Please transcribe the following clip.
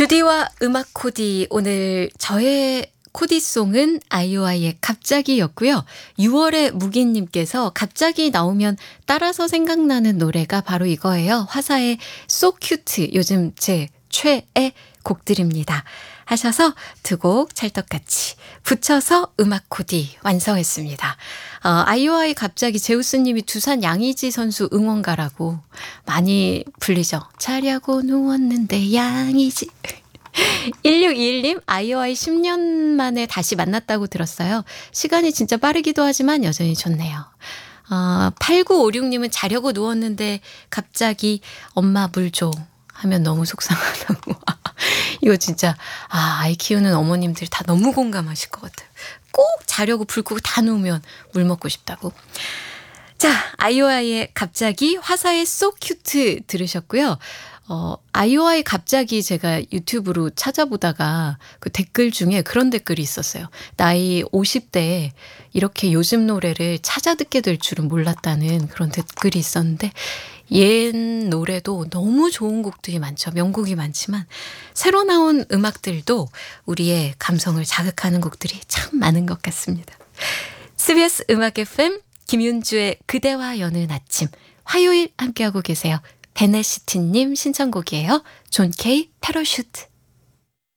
주디와 음악 코디 오늘 저의 코디송은 아이오아이의 갑자기였고요. 6월의 무기님께서 갑자기 나오면 따라서 생각나는 노래가 바로 이거예요. 화사의 So Cute 요즘 제 최애 곡들입니다. 하셔서 두 곡 찰떡같이 붙여서 음악 코디 완성했습니다. 아이오아이 갑자기 제우스님이 두산 양의지 선수 응원가라고 많이 불리죠. 자려고 누웠는데 양의지. 1621님 아이오아이 10년 만에 다시 만났다고 들었어요. 시간이 진짜 빠르기도 하지만 여전히 좋네요. 8956님은 자려고 누웠는데 갑자기 엄마 물 줘 하면 너무 속상하다고. 이거 진짜 아이 키우는 어머님들 다 너무 공감하실 것 같아요. 꼭 자려고 불 끄고 다 누우면 물 먹고 싶다고. 자, 아이오아이의 갑자기 화사의 So Cute 들으셨고요. 아이오아이 갑자기 제가 유튜브로 찾아보다가 그 댓글 중에 그런 댓글이 있었어요. 나이 50대에 이렇게 요즘 노래를 찾아 듣게 될 줄은 몰랐다는 그런 댓글이 있었는데 옛 노래도 너무 좋은 곡들이 많죠. 명곡이 많지만 새로 나온 음악들도 우리의 감성을 자극하는 곡들이 참 많은 것 같습니다. CBS 음악 FM 김윤주의 그대와 여는 아침 화요일 함께하고 계세요. 베네시티님 신청곡이에요. 존 K 패러슈트.